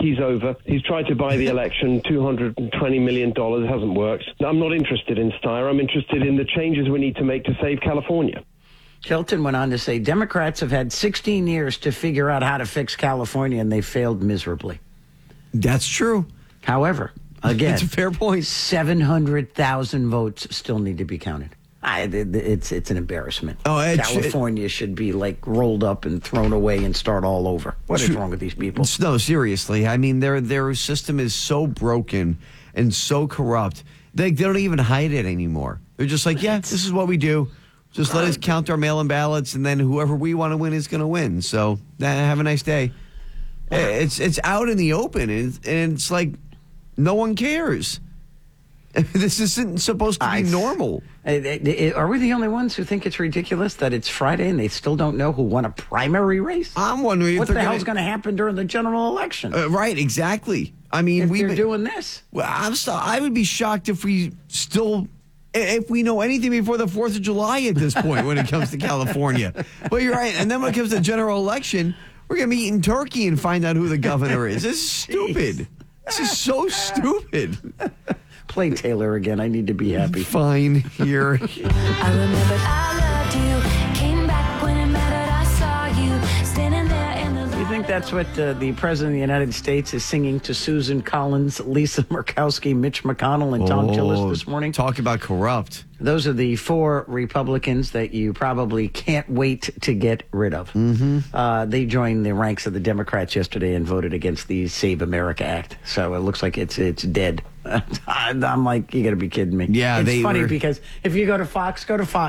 he's over. He's tried to buy the election, $220 million. It hasn't worked. I'm not interested in Steyer. I'm interested in the changes we need to make to save California. Hilton went on to say, Democrats have had 16 years to figure out how to fix California, and they failed miserably. That's true. However, again, it's a fair point. 700,000 votes still need to be counted. It's an embarrassment. California should be like rolled up and thrown away and start all over. What is wrong with these people? No, seriously. I mean, their system is so broken and so corrupt. They don't even hide it anymore. They're just like, yeah, this is what we do. Just let us count our mail-in ballots, and then whoever we want to win is going to win. So have a nice day. It's out in the open, and it's like no one cares. This isn't supposed to be normal. Are we the only ones who think it's ridiculous that it's Friday and they still don't know who won a primary race? I'm wondering what the hell's going to happen during the general election. Right, exactly. I mean, we're doing this. Well, I would be shocked if we know anything before the 4th of July at this point when it comes to California. But you're right. And then when it comes to the general election, we're going to be eating turkey and find out who the governor is. This is stupid. This is so stupid. Play Taylor again. I need to be happy. Fine, here. I remembered I loved you. Came back when it mattered. I saw you standing there in the. You think that's what the President of the United States is singing to Susan Collins, Lisa Murkowski, Mitch McConnell, and Tom Tillis this morning? Talk about corrupt. Those are the 4 Republicans that you probably can't wait to get rid of. Mm-hmm. They joined the ranks of the Democrats yesterday and voted against the Save America Act. So it looks like it's dead. I'm like, you got to be kidding me. Yeah, it's funny because if you go to Fox.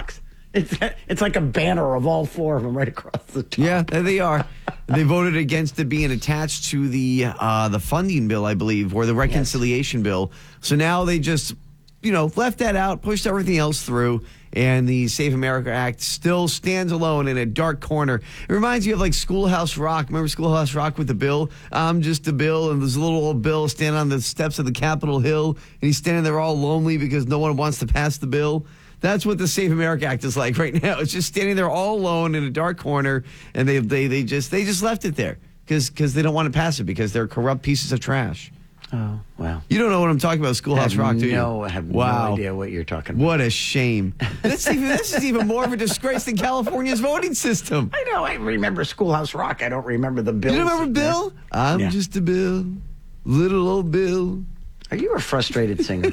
It's like a banner of all 4 of them right across the top. Yeah, there they are. They voted against it being attached to the funding bill, I believe, or the reconciliation bill. So now they just, left that out, pushed everything else through, and the Save America Act still stands alone in a dark corner. It reminds you of like Schoolhouse Rock. Remember Schoolhouse Rock with the Bill? I'm just a Bill, and there's a little old Bill standing on the steps of the Capitol Hill, and he's standing there all lonely because no one wants to pass the bill. That's what the Save America Act is like right now. It's just standing there all alone in a dark corner, and they just left it there because they don't want to pass it because they're corrupt pieces of trash. Oh, wow. You don't know what I'm talking about, Schoolhouse Rock, do you? No, I have no idea what you're talking about. What a shame. This is even more of a disgrace than California's voting system. I know. I remember Schoolhouse Rock. I don't remember the Bill. You don't remember Bill? I'm just a Bill, little old Bill. Are you a frustrated singer?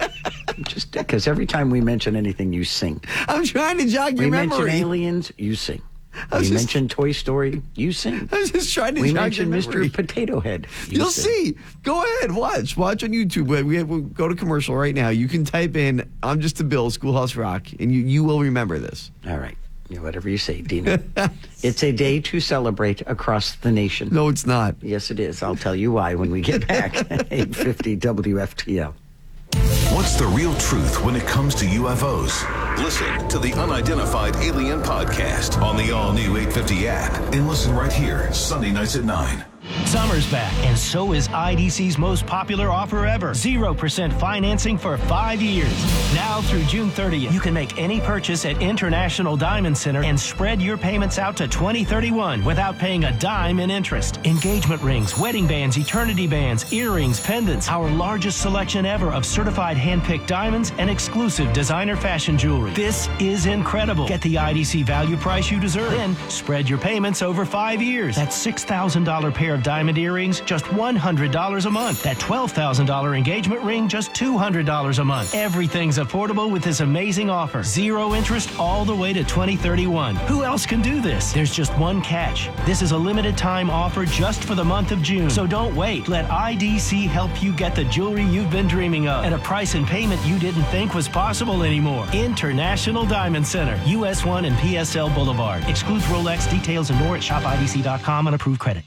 Just because every time we mention anything, you sing. I'm trying to jog your memory. We mention aliens, you sing. We mention Toy Story, you sing. I was just trying to jog your memory. We mention Mr. Potato Head. You'll see. Go ahead, watch on YouTube. We'll go to commercial right now. You can type in "I'm Just a Bill" Schoolhouse Rock, and you will remember this. All right. Whatever you say, Dina. It's a day to celebrate across the nation. No, it's not. Yes, it is. I'll tell you why when we get back. 8:50 WFTL. What's the real truth when it comes to UFOs? Listen to the Unidentified Alien Podcast on the all-new 850 app and listen right here, Sunday nights at 9. Summer's back, and so is IDC's most popular offer ever. 0% financing for 5 years. Now through June 30th, you can make any purchase at International Diamond Center and spread your payments out to 2031 without paying a dime in interest. Engagement rings, wedding bands, eternity bands, earrings, pendants, our largest selection ever of certified hand-picked diamonds and exclusive designer fashion jewelry. This is incredible. Get the IDC value price you deserve. Then spread your payments over 5 years. That $6,000 pair of diamond earrings, just $100 a month. That $12,000 engagement ring, just $200 a month. Everything's affordable with this amazing offer. 0 interest all the way to 2031. Who else can do this? There's just one catch. This is a limited time offer just for the month of June. So don't wait. Let IDC help you get the jewelry you've been dreaming of at a price and payment you didn't think was possible anymore. International Diamond Center, US 1 and PSL Boulevard. Excludes Rolex. Details and more at shopidc.com on approved credit.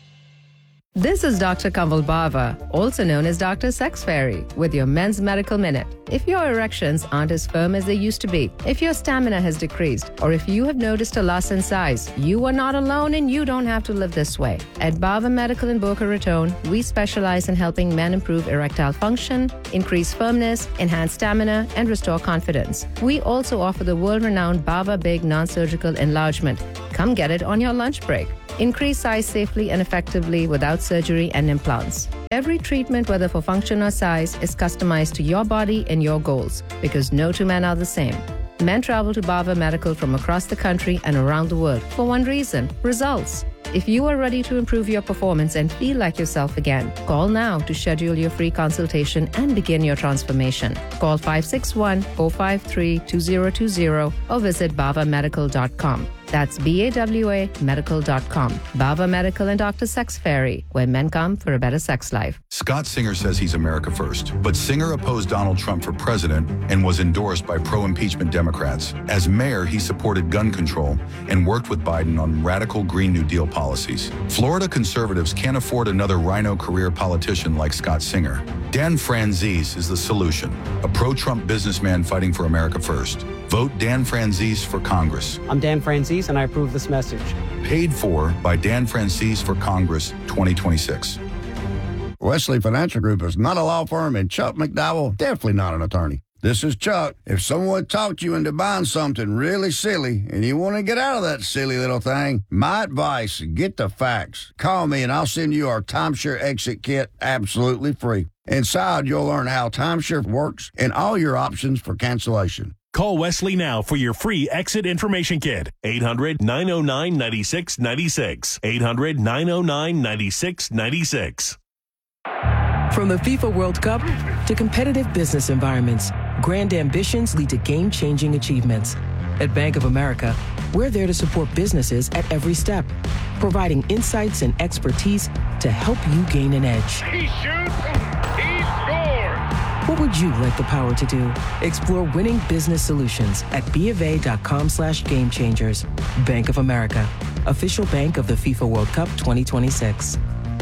This is Dr. Kanwal Bava, also known as Dr. Sex Fairy, with your Men's Medical Minute. If your erections aren't as firm as they used to be, if your stamina has decreased, or if you have noticed a loss in size, you are not alone and you don't have to live this way. At Bava Medical in Boca Raton, we specialize in helping men improve erectile function, increase firmness, enhance stamina, and restore confidence. We also offer the world-renowned Bava Big non-surgical enlargement. Come get it on your lunch break. Increase size safely and effectively without surgery and implants. Every treatment, whether for function or size, is customized to your body and your goals because no two men are the same. Men travel to Bava Medical from across the country and around the world for one reason: results. If you are ready to improve your performance and feel like yourself again, call now to schedule your free consultation and begin your transformation. Call 561-453-2020 or visit bavamedical.com. That's BAWA medical.com. Bava Medical and Dr. Sex Fairy, where men come for a better sex life. Scott Singer says he's America first, but Singer opposed Donald Trump for president and was endorsed by pro-impeachment Democrats. As mayor, he supported gun control and worked with Biden on radical Green New Deal policies. Florida conservatives can't afford another rhino career politician like Scott Singer. Dan Franzese is the solution, a pro-Trump businessman fighting for America first. Vote Dan Franzese for Congress. I'm Dan Franzese, and I approve this message. Paid for by Dan Franzese for Congress 2026. Wesley Financial Group is not a law firm, and Chuck McDowell definitely not an attorney. This is Chuck. If someone talked you into buying something really silly and you want to get out of that silly little thing, my advice, get the facts. Call me and I'll send you our timeshare exit kit absolutely free. Inside, you'll learn how timeshare works and all your options for cancellation. Call Wesley now for your free exit information kit. 800-909-9696. 800-909-9696. From the FIFA World Cup to competitive business environments, grand ambitions lead to game-changing achievements. At Bank of America, we're there to support businesses at every step, providing insights and expertise to help you gain an edge. He shoots, he scores! What would you like the power to do? Explore winning business solutions at BofA.com/gamechangers. Bank of America, official bank of the FIFA World Cup 2026.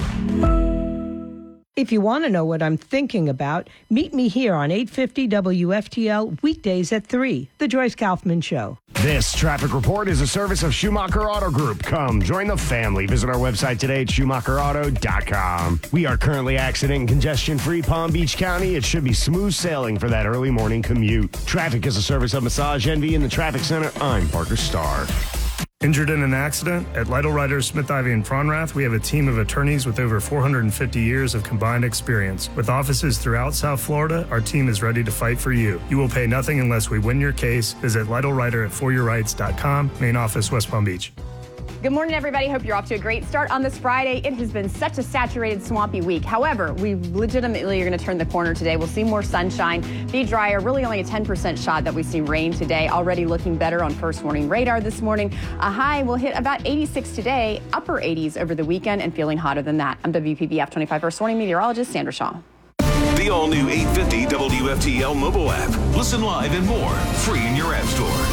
If you want to know what I'm thinking about, meet me here on 850 WFTL weekdays at 3, The Joyce Kaufman Show. This traffic report is a service of Schumacher Auto Group. Come, join the family. Visit our website today at SchumacherAuto.com. We are currently accident and congestion-free Palm Beach County. It should be smooth sailing for that early morning commute. Traffic is a service of Massage Envy in the Traffic Center. I'm Parker Starr. Injured in an accident? At Lytle Writers, Smith, Ivy, and Fronrath, we have a team of attorneys with over 450 years of combined experience. With offices throughout South Florida, our team is ready to fight for you. You will pay nothing unless we win your case. Visit Lytle Writer at foryourrights.com, main office, West Palm Beach. Good morning, everybody. Hope you're off to a great start on this Friday. It has been such a saturated, swampy week. However, we legitimately are going to turn the corner today. We'll see more sunshine, be drier. Really only a 10% shot that we see rain today. Already looking better on first warning radar this morning. A high will hit about 86 today, upper 80s over the weekend, and feeling hotter than that. I'm WPBF 25 first warning meteorologist Sandra Shaw. The all-new 850 WFTL mobile app. Listen live and more, free in your app store.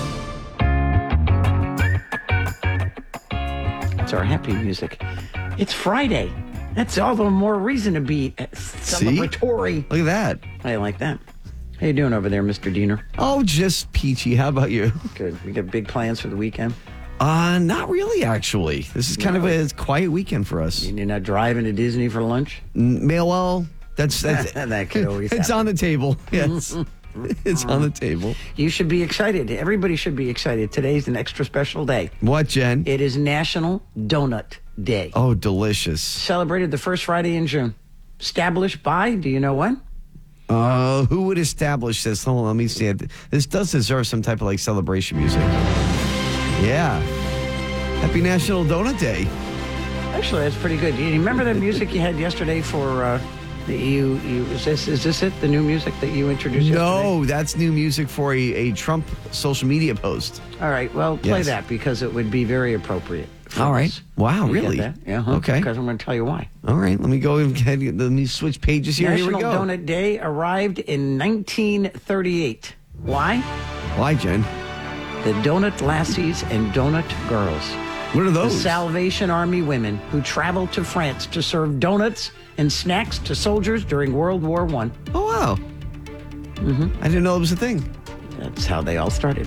It's our happy music. It's Friday. That's all the more reason to be celebratory. Look at that. I like that. How you doing over there, Mr. Diener? Oh, just peachy. How about you? Good. We got big plans for the weekend? Not really, actually. This is kind of a quiet weekend for us. You're not driving to Disney for lunch? Well, that's that could always It's happen. on the table. Yes. It's on the table. You should be excited. Everybody should be excited. Today's an extra special day. What, Jen? It is National Donut Day. Oh, delicious. Celebrated the first Friday in June. Established by, do you know when? Who would establish this? Hold on, let me see it. This does deserve some type of like celebration music. Yeah. Happy National Donut Day. Actually, that's pretty good. Do you remember the music you had yesterday for is this it? The new music that you introduced yesterday? No, that's new music for a Trump social media post. All right, well, play that because it would be very appropriate. All right. Wow, You really? get that? Yeah, Okay. Because I'm going to tell you why. All right, let me go and let me switch pages here. National Here we go. Donut Day arrived in 1938. Why? Why, Jen? The Donut Lassies and Donut Girls. What are those? The Salvation Army women who traveled to France to serve donuts and snacks to soldiers during World War I. Oh, wow. Mm-hmm. I didn't know it was a thing. That's how they all started.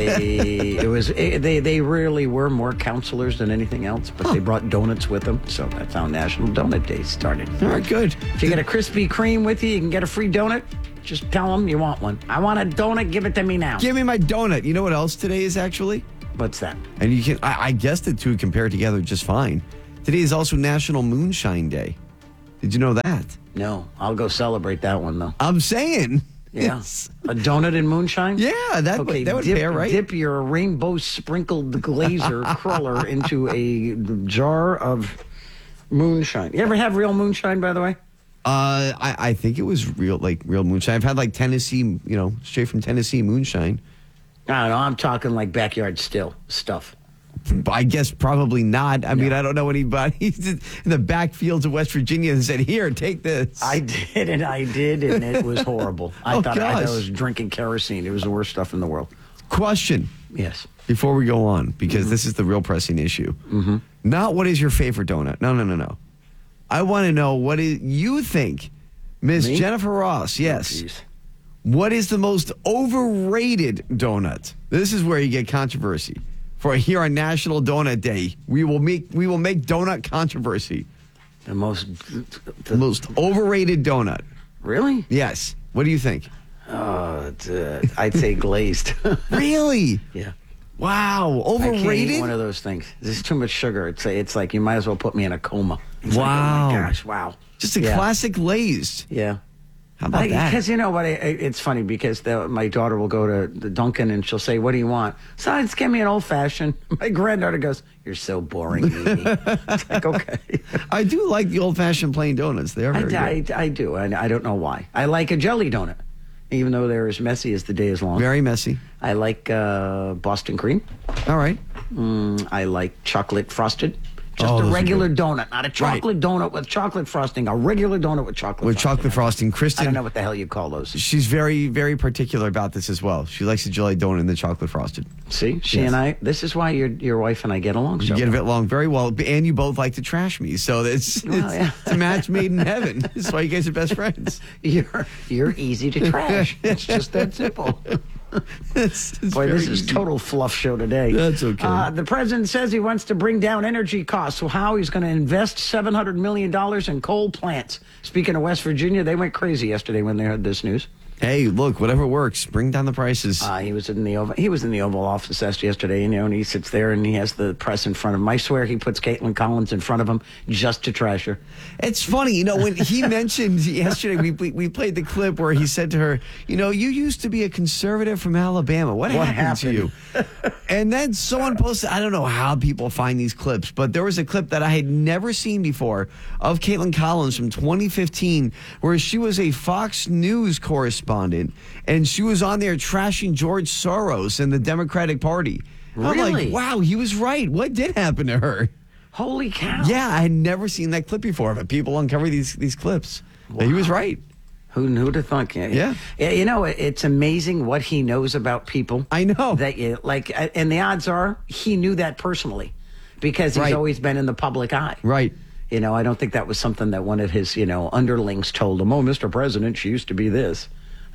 They really were more counselors than anything else, but they brought donuts with them, so that's how National Donut Day started. All right, good. If you get a Krispy Kreme with you can get a free donut. Just tell them you want one. I want a donut. Give it to me now. Give me my donut. You know what else today is actually? What's that? And you can, I guess the two compare together just fine. Today is also National Moonshine Day. Did you know that? No, I'll go celebrate that one though. I'm saying. Yeah, a donut and moonshine. Yeah, that would pair, right? Dip your rainbow sprinkled glazer cruller into a jar of moonshine. You ever have real moonshine, by the way? I think it was real moonshine. I've had like Tennessee, straight from Tennessee moonshine. I don't know. I'm talking like backyard still stuff. I guess probably not. I mean, I don't know anybody in the backfields of West Virginia that said, "Here, take this." I did, and it was horrible. I thought I was drinking kerosene. It was the worst stuff in the world. Question. Yes. Before we go on, because this is the real pressing issue. Mm-hmm. Not what is your favorite donut. No. I want to know what you think, Miss Jennifer Ross. Yes. Oh, what is the most overrated donut? This is where you get controversy. For here on National Donut Day, we will make donut controversy. The most overrated donut. Really? Yes. What do you think? I'd say glazed. Really? Yeah. Wow. Overrated? I can't eat one of those things. There's too much sugar. It's like you might as well put me in a coma. It's wow. Like, oh my gosh, wow. Just a classic glazed. Yeah. How about that? Because you know what? It's funny because my daughter will go to the Dunkin' and she'll say, "What do you want?" So just give me an old fashioned. My granddaughter goes, "You're so boring, Mimi." It's like, okay. I do like the old fashioned plain donuts. They are very good. I do, and I don't know why. I like a jelly donut, even though they're as messy as the day is long. Very messy. I like Boston cream. All right. I like chocolate frosted. Just a regular donut, not a chocolate donut with chocolate frosting. A regular donut with chocolate frosting. Chocolate frosting. Kristen, I don't know what the hell you call those. She's very, very particular about this as well. She likes the jelly donut and the chocolate frosted. See, and I. This is why your wife and I get along so well. You get along very well, and you both like to trash me. So it's a match made in heaven. That's why you guys are best friends. You're easy to trash. It's just that simple. It's Boy, this is total fluff show today. That's okay. The president says he wants to bring down energy costs. So how he's going to invest $700 million in coal plants. Speaking of West Virginia, they went crazy yesterday when they heard this news. Hey, look, whatever works. Bring down the prices. He was in the Oval Office yesterday, and he sits there and he has the press in front of him. I swear he puts Caitlin Collins in front of him just to trash her. It's funny, when he mentioned yesterday, we played the clip where he said to her, you used to be a conservative from Alabama. What happened to you? And then someone posted, I don't know how people find these clips, but there was a clip that I had never seen before of Caitlin Collins from 2015 where she was a Fox News correspondent. And she was on there trashing George Soros and the Democratic Party. Really? I'm like, wow, he was right. What did happen to her? Holy cow. Yeah, I had never seen that clip before, but people uncover these clips. Wow. He was right. Who'd have thunk? Yeah. It's amazing what he knows about people. I know. And the odds are he knew that personally because he's always been in the public eye. Right. I don't think that was something that one of his, underlings told him, "Oh, Mr. President, she used to be this."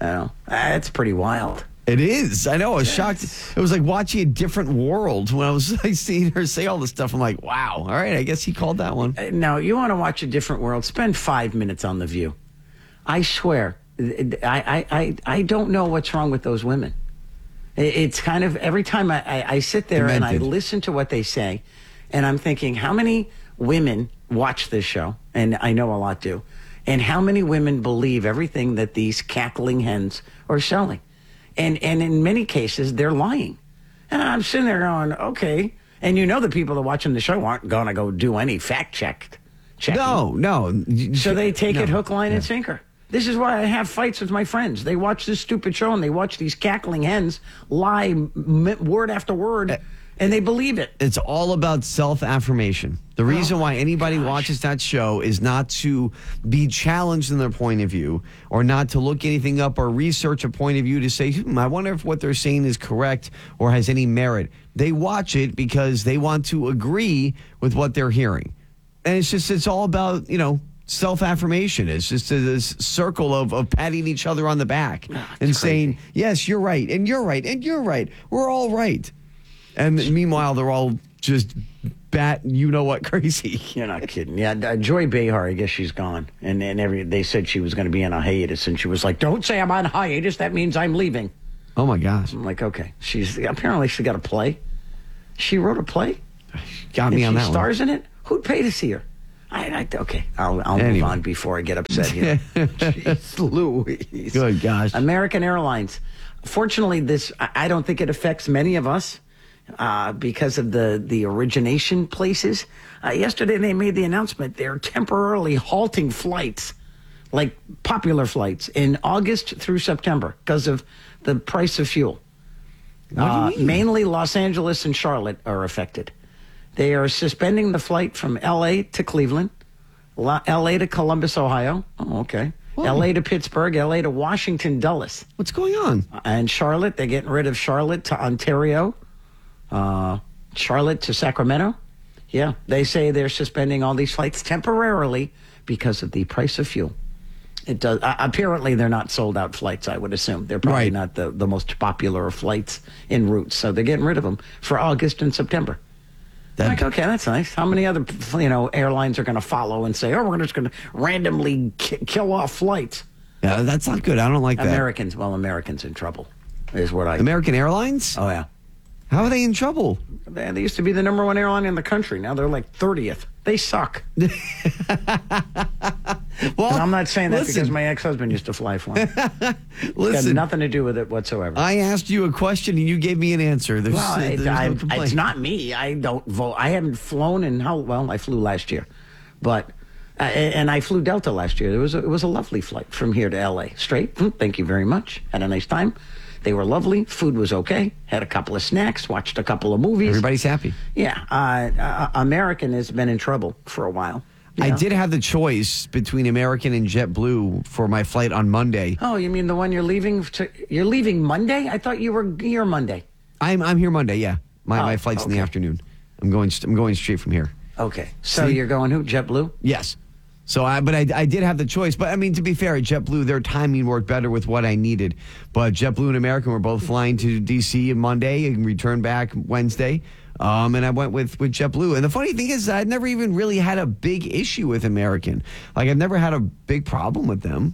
It's pretty wild. It is. I know. I was shocked. It was like watching a different world when I was seeing her say all this stuff. I'm like, wow. All right. I guess he called that one. Now, you want to watch a different world? Spend 5 minutes on The View. I swear. I don't know what's wrong with those women. It's kind of every time I sit there and I listen to what they say, and I'm thinking, how many women watch this show? And I know a lot do. And how many women believe everything that these cackling hens are selling? And in many cases, they're lying. And I'm sitting there going, okay. And the people that are watching the show aren't going to go do any fact checking. No. So they take it hook, line, and sinker. This is why I have fights with my friends. They watch this stupid show and they watch these cackling hens lie word after word. And they believe it. It's all about self-affirmation. The reason why anybody watches that show is not to be challenged in their point of view or not to look anything up or research a point of view to say, I wonder if what they're saying is correct or has any merit. They watch it because they want to agree with what they're hearing. And it's all about, self-affirmation. It's just this circle of patting each other on the back and saying, yes, you're right, and you're right, and you're right. We're all right. And meanwhile, they're all just crazy. You're not kidding. Yeah, Joy Behar, I guess she's gone. And they said she was going to be on a hiatus, and she was like, "Don't say I'm on hiatus. That means I'm leaving." Oh my gosh! I'm like, okay. She's got a play. She wrote a play. Got me on that one. She stars in it. Who'd pay to see her? Okay, I'll move on before I get upset here. Jeez Louise. Good gosh. American Airlines. Fortunately, I don't think it affects many of us because of the origination places. Yesterday, they made the announcement they're temporarily halting flights, like popular flights, in August through September because of the price of fuel. What do you mean? Mainly Los Angeles and Charlotte are affected. They are suspending the flight from L.A. to Cleveland, L.A. to Columbus, Ohio. Oh, okay. Whoa. L.A. to Pittsburgh, L.A. to Washington, Dulles. What's going on? And Charlotte, they're getting rid of Charlotte to Ontario, Charlotte to Sacramento. Yeah, they say they're suspending all these flights temporarily because of the price of fuel. It does. Apparently, they're not sold out flights, I would assume. They're probably not the most popular flights en route, so they're getting rid of them for August and September. Like, okay, that's nice. How many other airlines are going to follow and say, we're just going to randomly kill off flights? Yeah, that's not good. I don't like that. Americans in trouble is what I... American Airlines? Oh, yeah. How are they in trouble? They used to be the number one airline in the country. Now they're like 30th. They suck. Well, and I'm not saying that because my ex-husband used to fly for them. It's got nothing to do with it whatsoever. I asked you a question and you gave me an answer. There's no complaint. It's not me. I don't vote. I haven't flown in I flew last year, but and I flew Delta last year. It was a lovely flight from here to L.A. straight. Thank you very much. Had a nice time. They were lovely. Food was okay. Had a couple of snacks. Watched a couple of movies. Everybody's happy. Yeah. American has been in trouble for a while. I did have the choice between American and JetBlue for my flight on Monday. Oh, you mean the one you're leaving? You're leaving Monday? I thought you were here Monday. I'm here Monday. Yeah, my flight's in the afternoon. I'm going straight from here. Okay, so you're going who? JetBlue? Yes. So I did have the choice, but I mean, to be fair, at JetBlue, their timing worked better with what I needed. But JetBlue and American were both flying to D.C. on Monday and return back Wednesday. And I went with JetBlue. And the funny thing is, I'd never even really had a big issue with American. Like, I've never had a big problem with them.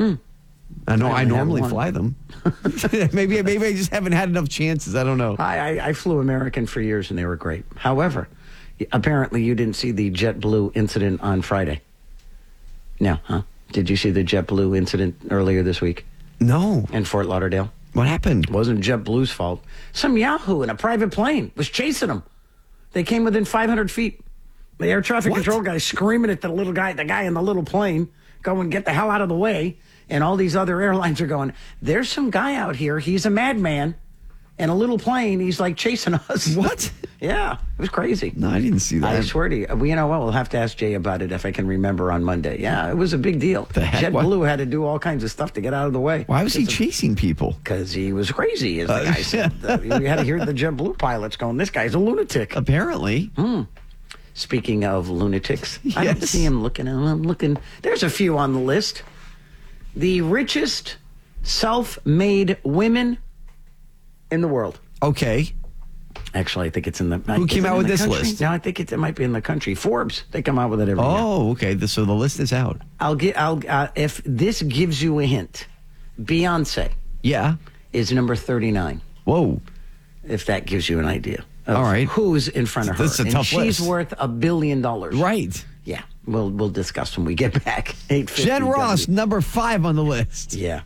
I know I normally fly them. maybe I just haven't had enough chances. I don't know. I flew American for years, and they were great. However, apparently you didn't see the JetBlue incident on Friday. No, huh? Did you see the JetBlue incident earlier this week? No. In Fort Lauderdale? What happened? It wasn't JetBlue's fault. Some yahoo in a private plane was chasing them. They came within 500 feet. The air traffic control guy screaming at the guy in the little plane, going, get the hell out of the way. And all these other airlines are going, there's some guy out here. He's a madman. In a little plane, he's like chasing us. What? Yeah, it was crazy. No, I didn't see that. I swear to you. You know what? We'll have to ask Jay about it if I can remember on Monday. Yeah, it was a big deal. JetBlue had to do all kinds of stuff to get out of the way. Why was he chasing people? Because he was crazy, as the guy said. You had to hear the JetBlue pilots going, this guy's a lunatic. Apparently. Speaking of lunatics, yes. I don't see him looking. I'm looking. There's a few on the list. The richest self-made women in the world. Okay. Actually, I think it's in the... Who came out with this list? No, I think it might be in the country. Forbes. They come out with it every year. Oh, okay. So the list is out. If this gives you a hint, Beyonce is number 39. Whoa. If that gives you an idea. All right. Who's in front of her. That's a tough list. She's worth $1 billion. Right. Yeah. We'll discuss when we get back. Jen Ross, number 5 on the list. Yeah.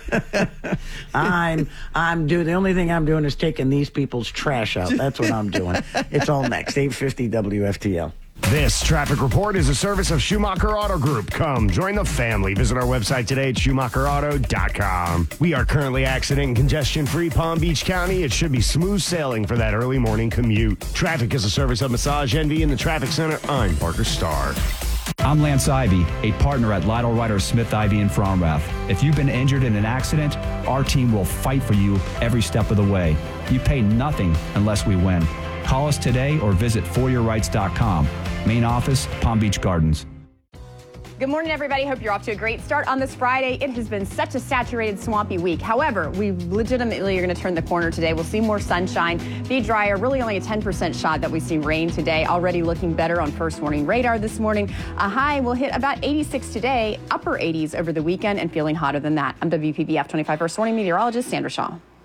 The only thing I'm doing is taking these people's trash out. That's what I'm doing. It's all next. 850 WFTL. This traffic report is a service of Schumacher Auto Group. Come join the family. Visit our website today at SchumacherAuto.com. We are currently accident and congestion-free Palm Beach County. It should be smooth sailing for that early morning commute. Traffic is a service of Massage Envy in the Traffic Center. I'm Parker Starr. I'm Lance Ivy, a partner at Lytle Ryder Smith Ivy in Fromrath. If you've been injured in an accident, our team will fight for you every step of the way. You pay nothing unless we win. Call us today or visit foryourrights.com. Main office, Palm Beach Gardens. Good morning, everybody. Hope you're off to a great start on this Friday. It has been such a saturated, swampy week. However, we legitimately are going to turn the corner today. We'll see more sunshine, be drier, really only a 10% shot that we see rain today. Already looking better on first warning radar this morning. A high will hit about 86 today, upper 80s over the weekend, and feeling hotter than that. I'm WPBF 25 First Warning Meteorologist Sandra Shaw.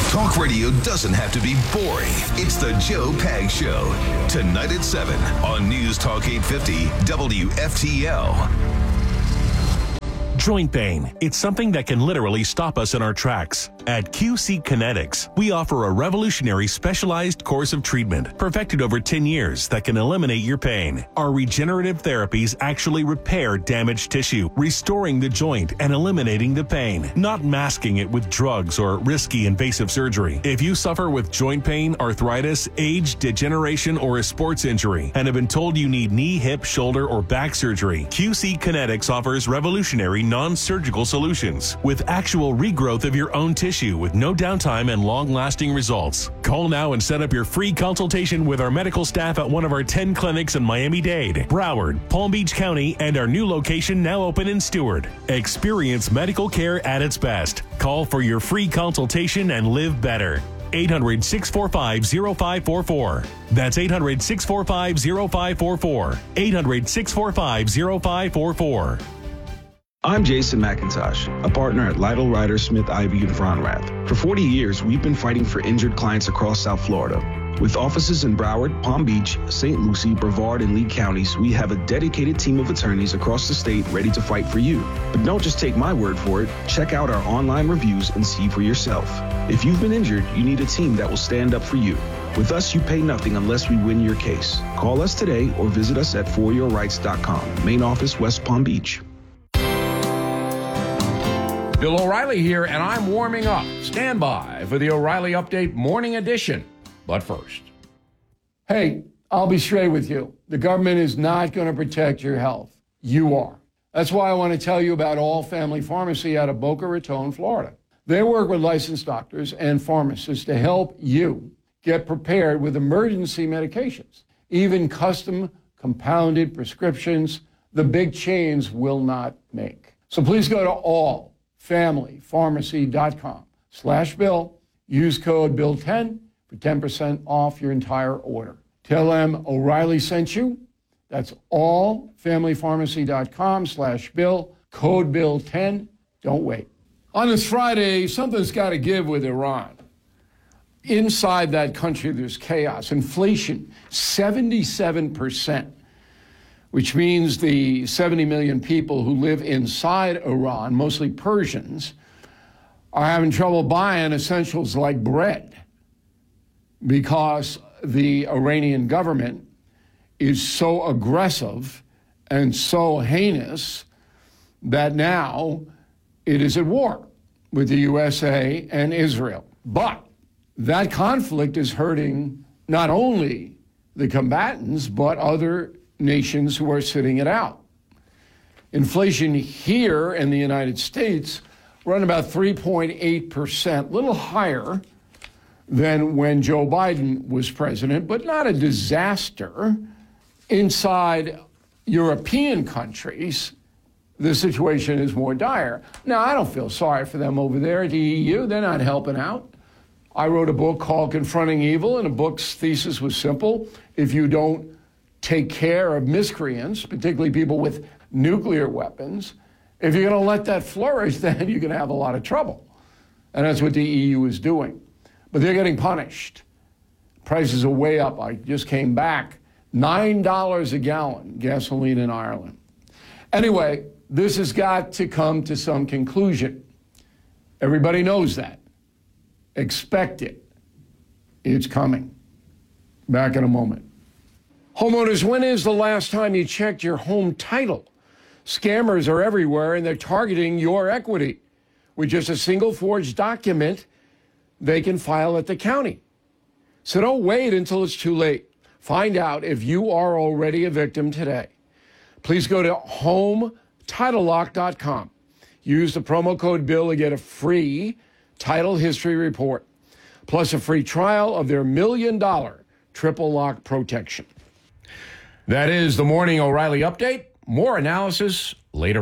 Talk radio doesn't have to be boring. It's the Joe Pag Show. Tonight at 7 on News Talk 850 WFTL. Joint pain. It's something that can literally stop us in our tracks. At QC Kinetics, we offer a revolutionary specialized course of treatment perfected over 10 years that can eliminate your pain. Our regenerative therapies actually repair damaged tissue, restoring the joint and eliminating the pain, not masking it with drugs or risky invasive surgery. If you suffer with joint pain, arthritis, age, degeneration, or a sports injury and have been told you need knee, hip, shoulder, or back surgery, QC Kinetics offers revolutionary non-surgical solutions with actual regrowth of your own tissue with no downtime and long-lasting results. Call now and set up your free consultation with our medical staff at one of our 10 clinics in Miami-Dade, Broward, Palm Beach County, and our new location now open in Stewart. Experience medical care at its best. Call for your free consultation and live better. 800-645-0544. That's 800-645-0544. 800-645-0544. I'm Jason McIntosh, a partner at Lytle Ryder Smith Ivy in Fronrath. For 40 years, we've been fighting for injured clients across South Florida. With offices in Broward, Palm Beach, St. Lucie, Brevard, and Lee counties, we have a dedicated team of attorneys across the state ready to fight for you. But don't just take my word for it. Check out our online reviews and see for yourself. If you've been injured, you need a team that will stand up for you. With us, you pay nothing unless we win your case. Call us today or visit us at foryourrights.com. Main office, West Palm Beach. Bill O'Reilly here, and I'm warming up. Stand by for the O'Reilly Update Morning Edition. But first. Hey, I'll be straight with you. The government is not going to protect your health. You are. That's why I want to tell you about All Family Pharmacy out of Boca Raton, Florida. They work with licensed doctors and pharmacists to help you get prepared with emergency medications, even custom compounded prescriptions the big chains will not make. So please go to allfamilypharmacy.com/Bill. Use code BILL10 for 10% off your entire order. Tell them O'Reilly sent you. That's allfamilypharmacy.com/Bill. Code BILL10. Don't wait. On this Friday, something's got to give with Iran. Inside that country, there's chaos. Inflation, 77%, which means the 70 million people who live inside Iran, mostly Persians, are having trouble buying essentials like bread because the Iranian government is so aggressive and so heinous that now it is at war with the USA and Israel. But that conflict is hurting not only the combatants, but other nations who are sitting it out. Inflation here in the United States run about 3.8%, a little higher than when Joe Biden was president, but not a disaster. Inside European countries, the situation is more dire. Now, I don't feel sorry for them over there at the EU. They're not helping out. I wrote a book called Confronting Evil, and the book's thesis was simple. If you don't take care of miscreants, particularly people with nuclear weapons, if you're going to let that flourish, then you're going to have a lot of trouble. And that's what the EU is doing. But they're getting punished. Prices are way up. I just came back. $9 a gallon, gasoline in Ireland. Anyway, this has got to come to some conclusion. Everybody knows that. Expect it. It's coming. Back in a moment. Homeowners, when is the last time you checked your home title? Scammers are everywhere, and they're targeting your equity. With just a single forged document, they can file at the county. So don't wait until it's too late. Find out if you are already a victim today. Please go to HomeTitleLock.com. Use the promo code BILL to get a free title history report, plus a free trial of their $1 million triple lock protection. That is the Morning O'Reilly Update. More analysis later on.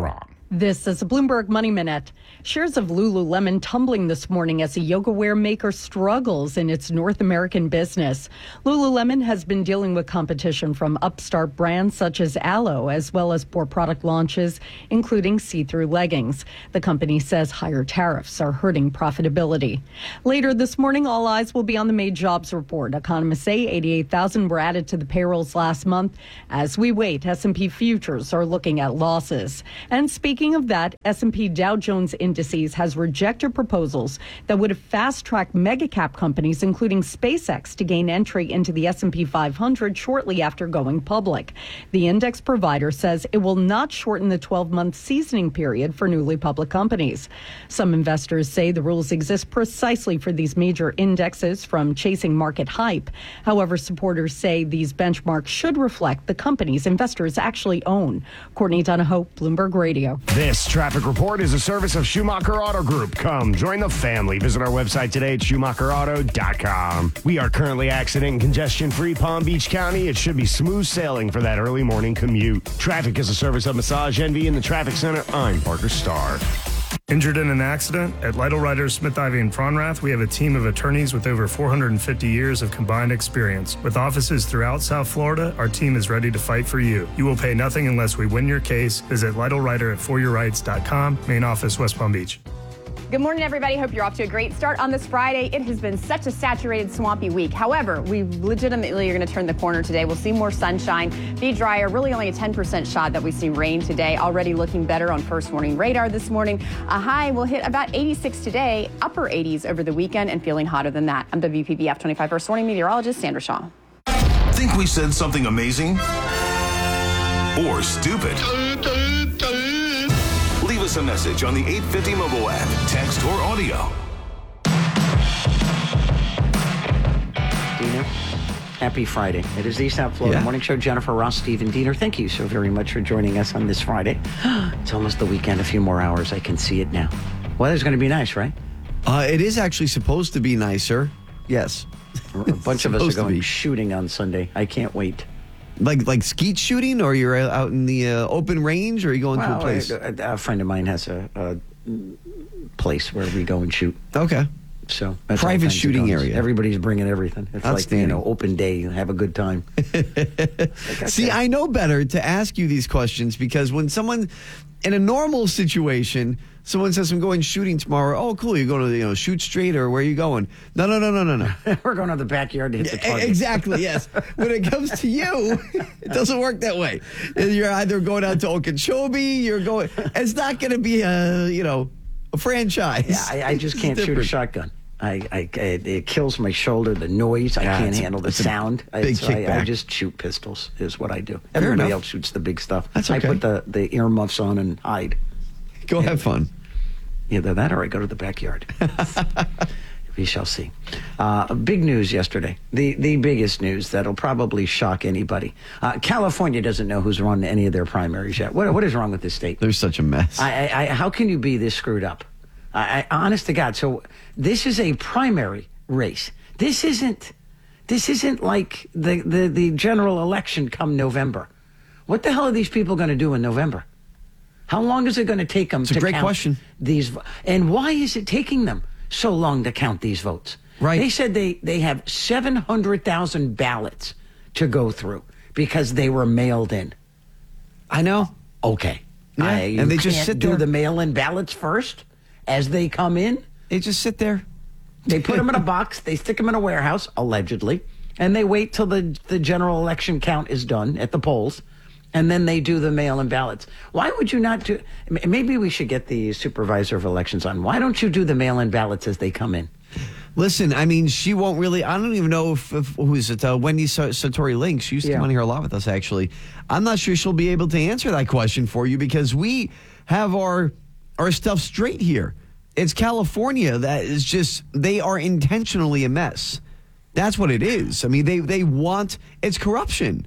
This is a Bloomberg Money Minute. Shares of Lululemon tumbling this morning as the yoga wear maker struggles in its North American business. Lululemon has been dealing with competition from upstart brands such as Alo, as well as poor product launches, including see-through leggings. The company says higher tariffs are hurting profitability. Later this morning, all eyes will be on the May jobs report. Economists say 88,000 were added to the payrolls last month. As we wait, S&P futures are looking at losses. And speaking of that, S&P Dow Jones Indices has rejected proposals that would have fast-tracked mega-cap companies, including SpaceX, to gain entry into the S&P 500 shortly after going public. The index provider says it will not shorten the 12-month seasoning period for newly public companies. Some investors say the rules exist precisely for these major indexes from chasing market hype. However, supporters say these benchmarks should reflect the companies investors actually own. Courtney Donahoe, Bloomberg Radio. This traffic report is a service of Schumacher Auto Group. Come join the family. Visit our website today at SchumacherAuto.com. We are currently accident and congestion-free Palm Beach County. It should be smooth sailing for that early morning commute. Traffic is a service of Massage Envy in the Traffic Center. I'm Parker Starr. Injured in an accident? At Lytle Writers, Smith, Ivy, and Fronrath, we have a team of attorneys with over 450 years of combined experience. With offices throughout South Florida, our team is ready to fight for you. You will pay nothing unless we win your case. Visit LytleWriter@foryourrights.com. Main office, West Palm Beach. Good morning, everybody. Hope you're off to a great start on this Friday. It has been such a saturated, swampy week. However, we legitimately are going to turn the corner today. We'll see more sunshine, be drier, really only a 10% shot that we see rain today. Already looking better on first morning radar this morning. A high will hit about 86 today, upper 80s over the weekend, and feeling hotter than that. I'm WPBF 25 First Morning meteorologist Sandra Shaw. Think we said something amazing? Or stupid? Leave us a message on the 850 mobile app, text or audio. Dina, happy Friday. It is the South Florida Morning Show. Jennifer Ross, Stephen Diener, thank you so very much for joining us on this Friday. It's almost the weekend, a few more hours. I can see it now. Weather's going to be nice, right? It is actually supposed to be nicer. Yes. A bunch of us are going shooting on Sunday. I can't wait. Like skeet shooting, or you're out in the open range, or are you going to a place? A friend of mine has a place where we go and shoot. Okay. So that's private shooting area. Everybody's bringing everything. It's like, open day. Have a good time. See, I know better to ask you these questions because when someone in a normal situation, someone says, I'm going shooting tomorrow. Oh, cool. You're going to shoot straight, or where are you going? No. We're going to the backyard to hit the target. Exactly, yes. When it comes to you, it doesn't work that way. You're either going out to Okeechobee, it's not going to be a franchise. Yeah, I just can't shoot a shotgun. It kills my shoulder, the noise. I can't handle the sound. Big kickback. I just shoot pistols is what I do. Everybody else shoots the big stuff. That's okay. I put the earmuffs on and hide. Go have fun. Either that or I go to the backyard. We shall see. Big news yesterday. The biggest news that'll probably shock anybody. California doesn't know who's run any of their primaries yet. What is wrong with this state? There's such a mess. How can you be this screwed up? Honest to God. So this is a primary race. This isn't like the general election come November. What the hell are these people going to do in November? How long is it going to take them to count great question. These? And why is it taking them so long to count these votes? Right. They said they have 700,000 ballots to go through because they were mailed in. I know. Okay. Yeah. And they just sit there. Do the mail-in ballots first as they come in? They just sit there. They put them in a box. They stick them in a warehouse, allegedly, and they wait till the general election count is done at the polls. And then they do the mail-in ballots. Why would you not do? Maybe we should get the supervisor of elections on. Why don't you do the mail-in ballots as they come in? Listen, I mean, she won't really. I don't even know if who's it? Wendy Satori Link. She used to come on here a lot with us, actually. I'm not sure she'll be able to answer that question for you because we have our stuff straight here. It's California that is just, they are intentionally a mess. That's what it is. I mean, they want, it's corruption.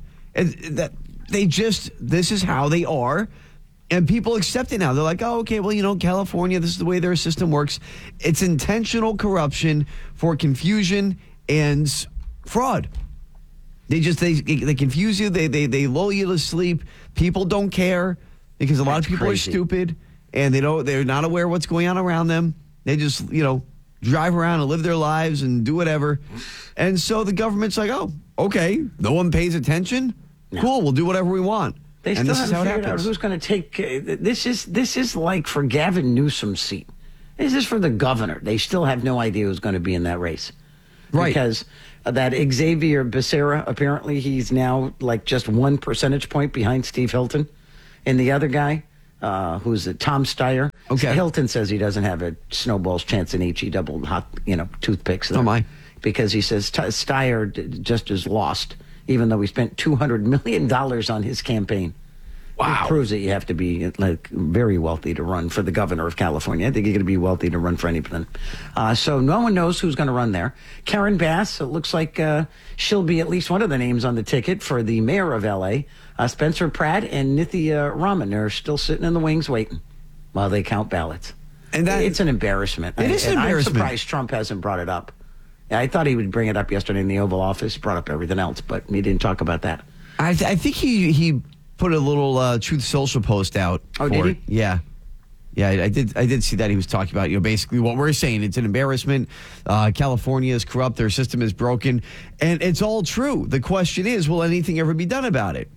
This is how they are, and people accept it now. They're like, oh, okay, well, California, this is the way their system works. It's intentional corruption for confusion and fraud. They confuse you. They lull you to sleep. People don't care because a lot of people are stupid. and they're not aware of what's going on around them. They just, drive around and live their lives and do whatever. And so the government's like, oh, okay, no one pays attention. No. Cool, we'll do whatever we want. They still haven't figured out who's going to take. This is like for Gavin Newsom's seat. This is for the governor. They still have no idea who's going to be in that race. Right. Because that Xavier Becerra, apparently he's now like just 1 percentage point behind Steve Hilton. And the other guy, who's Tom Steyer. Okay. Hilton says he doesn't have a snowball's chance in HE double hot, toothpicks. There. Oh, my. Because he says Steyer just is lost, even though he spent $200 million on his campaign. Wow. It proves that you have to be very wealthy to run for the governor of California. I think you're going to be wealthy to run for anything. So no one knows who's going to run there. Karen Bass, it looks like she'll be at least one of the names on the ticket for the mayor of L.A. Spencer Pratt and Nithya Raman are still sitting in the wings waiting while they count ballots. And it's an embarrassment. It is an embarrassment. I'm surprised Trump hasn't brought it up. I thought he would bring it up yesterday in the Oval Office, brought up everything else, but he didn't talk about that. I think he put a little Truth Social post out. Oh, did he? Yeah. Yeah, I did see that. He was talking about, basically what we're saying. It's an embarrassment. California is corrupt. Their system is broken. And it's all true. The question is, will anything ever be done about it?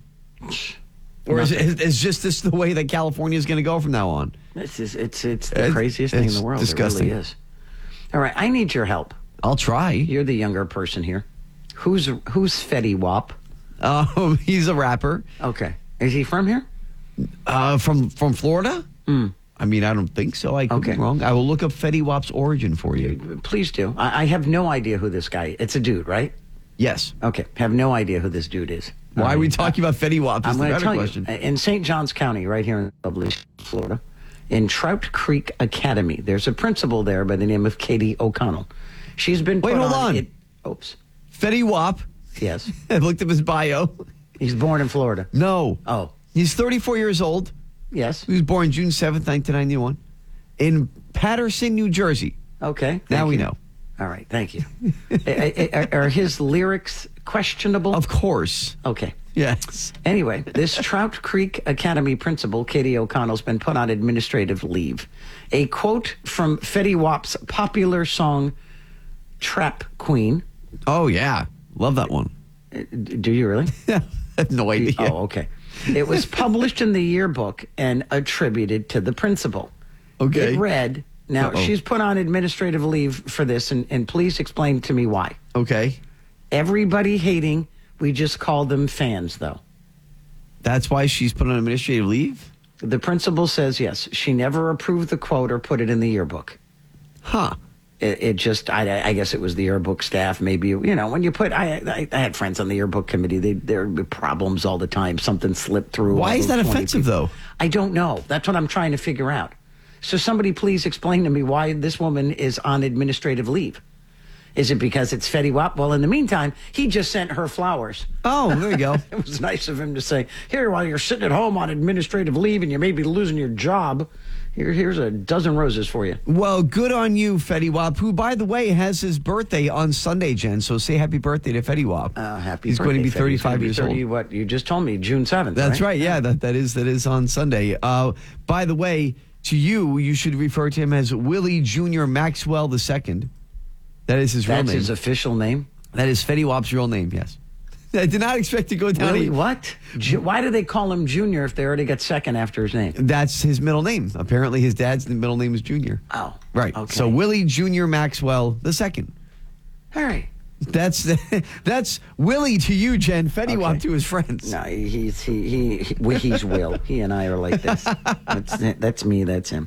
Or is just this the way that California is going to go from now on? It's the craziest thing in the world. Disgusting. It really is. All right, I need your help. I'll try. You're the younger person here. Who's Fetty Wap? He's a rapper. Okay. Is he from here? From Florida? I mean, I don't think so. I could be wrong. I will look up Fetty Wap's origin for you. Please do. I have no idea who this guy is. It's a dude, right? Yes. Okay. Have no idea who this dude is. Why are we talking about Fetty Wap? I'm going to tell question. you. In St. Johns County, right here in lovely Florida, in Trout Creek Academy, there's a principal there by the name of Katie O'Connell. She's been put hold on. Oops. Fetty Wap. Yes. I looked up his bio. He's born in Florida. No. Oh. He's 34 years old. Yes. He was born June 7th, 1991, in Patterson, New Jersey. Okay. Now we know. All right. Thank you. Are his lyrics questionable? Of course. Okay. Yes. Anyway, this Trout Creek Academy principal, Katie O'Connell's been put on administrative leave. A quote from Fetty Wap's popular song, Trap Queen. Oh, yeah. Love that one. Do you really? Yeah. I have no idea. Oh, okay. It was published in the yearbook and attributed to the principal. Okay. It read, now she's put on administrative leave for this, and please explain to me why. Okay. Everybody hating, we just call them fans, though. That's why she's put on administrative leave? The principal says yes. She never approved the quote or put it in the yearbook. Huh. It just, I guess it was the yearbook staff. Maybe, when you put, I had friends on the yearbook committee. There were problems all the time. Something slipped through. Why is that offensive, though? I don't know. That's what I'm trying to figure out. So somebody please explain to me why this woman is on administrative leave. Is it because it's Fetty Wap? Well, in the meantime, he just sent her flowers. Oh, there you go. It was nice of him to say, here, while you're sitting at home on administrative leave and you may be losing your job, here's a dozen roses for you. Well, good on you, Fetty Wap, who, by the way, has his birthday on Sunday, Jen. So say happy birthday to Fetty Wap. Happy He's birthday, going to be Fetty. 35 years old. What you just told me, June 7th. That's right. Yeah, that is on Sunday. By the way, to you should refer to him as Willie Jr. Maxwell II. That is his real name. That's his official name? That is Fetty Wap's real name, yes. I did not expect to go down. Really? What? Why do they call him Junior if they already got second after his name? That's his middle name. Apparently his dad's middle name is Junior. Oh. Right. Okay. So Willie Jr. Maxwell II. All right. That's Willie to you, Jen. Fetty Wap to his friends. No, he's Will. He and I are like this. That's me. That's him.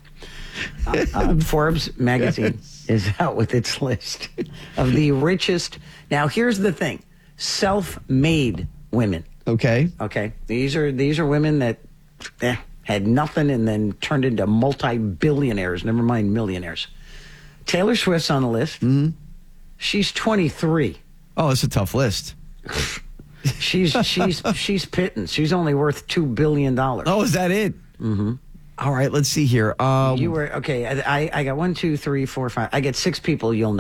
Forbes magazine is out with its list of the richest. Now, here's the thing: self-made women. Okay. These are women that had nothing and then turned into multi-billionaires. Never mind millionaires. Taylor Swift's on the list. Mm-hmm. She's 23. Oh, it's a tough list. She's pitting. She's only worth $2 billion. Oh, is that it? Mm-hmm. All right, let's see here. You were okay. I got 1, 2, 3, 4, 5. I get 6 people you'll know.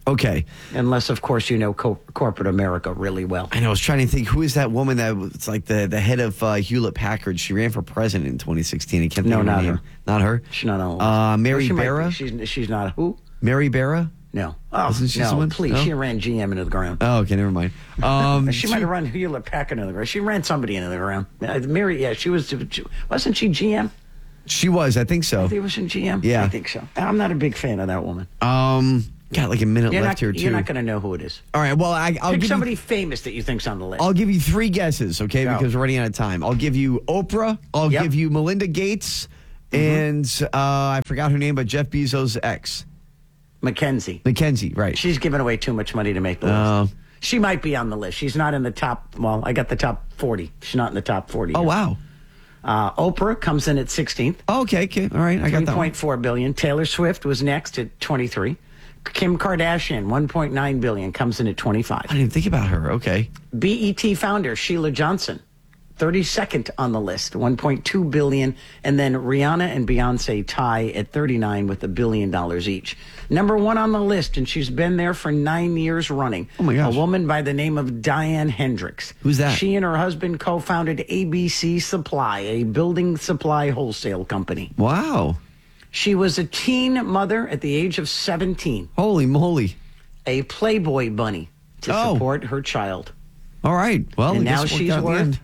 Okay. Unless, of course, you know corporate America really well. I know. I was trying to think, who is that woman that was like the head of Hewlett-Packard? She ran for president in 2016. I can't think of her name. Not her? She's not on. Mary Well, Barra? She's not who? Mary Barra? No. Oh, Isn't she no, someone? please. No? She ran GM into the ground. Oh, okay, never mind. She might have run Hewlett-Packard into the ground. She ran somebody into the ground. Mary, yeah, wasn't she GM? She was, I think so. I think it was in GM? Yeah. I think so. I'm not a big fan of that woman. Got like a minute left here, too. You're not going to know who it is. All right, well, I'll Pick give somebody famous that you think's on the list. I'll give you 3 guesses, okay, Go. because we're running out of time. I'll give you Oprah, I'll give you Melinda Gates, and I forgot her name, but Jeff Bezos' ex. Mackenzie, right. She's given away too much money to make the list. She might be on the list. She's not in the top, well, I got the top 40. She's not in the top 40. Oh, wow. Oprah comes in at 16th. Oh, okay. All right, I got that one. $3.4 billion. Taylor Swift was next at 23. Kim Kardashian, $1.9 billion, comes in at 25. I didn't even think about her. Okay. BET founder Sheila Johnson, 32nd on the list, $1.2 billion. And then Rihanna and Beyonce tie at 39 with $1 billion each. Number 1 on the list, and she's been there for 9 years running. Oh, my gosh. A woman by the name of Diane Hendricks. Who's that? She and her husband co-founded ABC Supply, a building supply wholesale company. Wow. She was a teen mother at the age of 17. Holy moly. A Playboy bunny to support her child. All right. Well, and I guess now it worked she's out in the worth end.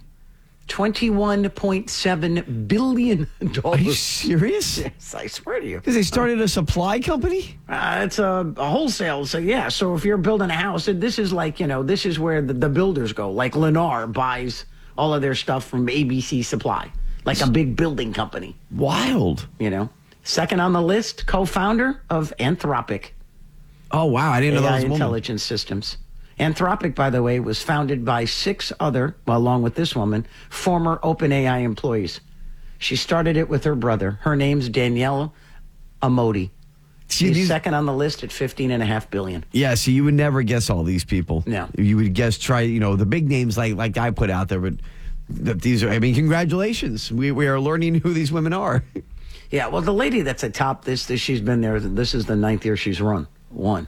$21.7 billion. Are you serious? Yes, I swear to you. Because they started a supply company? It's a wholesale. So, yeah. So if you're building a house, and this is like, this is where the builders go. Like Lennar buys all of their stuff from ABC Supply. Like a big building company. Wild. Second on the list, co-founder of Anthropic. Oh, wow. I didn't know that was a woman. Intelligence Systems. Anthropic, by the way, was founded by 6 other, along with this woman, former OpenAI employees. She started it with her brother. Her name's Danielle Amodi. She's second on the list at $15.5 billion. Yeah, so you would never guess all these people. No. You would try, the big names like I put out there, but these are, congratulations. We are learning who these women are. Yeah, well, the lady that's atop this she's been there. This is the 9th year she's won. Wow.